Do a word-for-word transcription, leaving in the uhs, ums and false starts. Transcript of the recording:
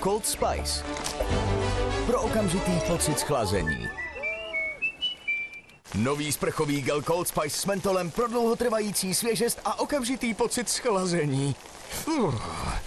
Cold Spice. Pro okamžitý pocit schlazení. Nový sprchový gel Cold Spice s mentolem pro dlouhotrvající svěžest a okamžitý pocit schlazení. Uf.